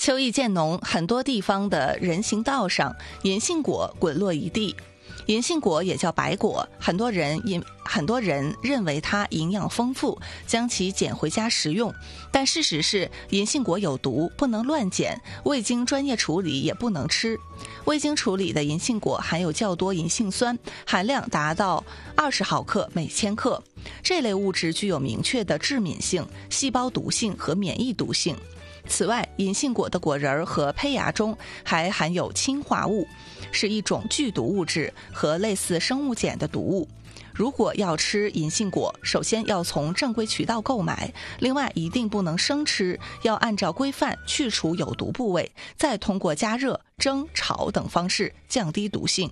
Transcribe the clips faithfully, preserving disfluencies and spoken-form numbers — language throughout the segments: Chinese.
秋意渐浓，很多地方的人行道上银杏果滚落一地。银杏果也叫白果，很多人因很多人认为它营养丰富，将其捡回家食用。但事实是，银杏果有毒，不能乱捡，未经专业处理也不能吃。未经处理的银杏果含有较多银杏酸，含量达到二十毫克每千克。这类物质具有明确的致敏性、细胞毒性和免疫毒性。此外，银杏果的果仁和胚芽中还含有氰化物，是一种剧毒物质和类似生物碱的毒物。如果要吃银杏果，首先要从正规渠道购买，另外一定不能生吃，要按照规范去除有毒部位，再通过加热、蒸、炒等方式降低毒性。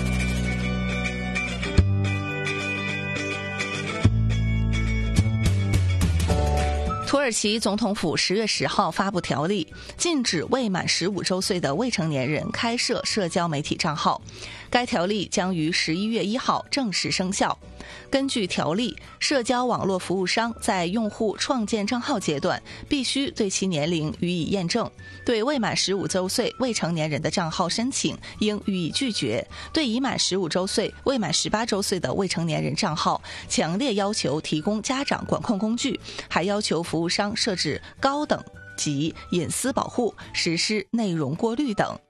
土耳其总统府十月十号发布条例，禁止未满十五周岁的未成年人开设社交媒体账号。该条例将于十一月一号正式生效。根据条例，社交网络服务商在用户创建账号阶段，必须对其年龄予以验证。对未满十五周岁未成年人的账号申请，应予以拒绝。对已满十五周岁、未满十八周岁的未成年人账号，强烈要求提供家长管控工具，还要求服务商设置高等级隐私保护，实施内容过滤等。